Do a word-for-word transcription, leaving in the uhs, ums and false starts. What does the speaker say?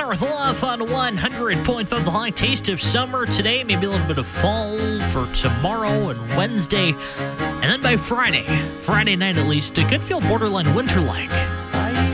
Connor with Love on one hundred point five. The high taste of summer today, maybe a little bit of fall for tomorrow and Wednesday. And then by Friday, Friday night at least, it could feel borderline winter-like.